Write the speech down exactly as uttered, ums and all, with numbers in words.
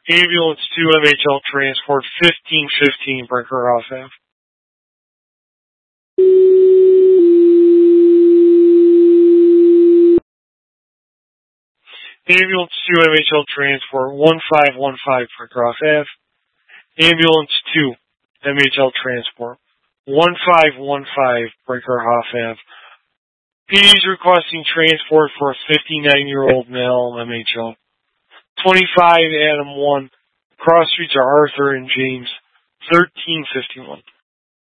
Ambulance two, M H L Transport, fifteen fifteen, Brinkerhoff Avenue. Ambulance two, M H L Transport, one five one five, Brinkerhoff Avenue. Ambulance two, M H L Transport, one five one five, Brinkerhoff Avenue. P D is requesting transport for a fifty-nine-year-old male, M H L. twenty-five Adam one, cross streets are Arthur and James, thirteen fifty-one.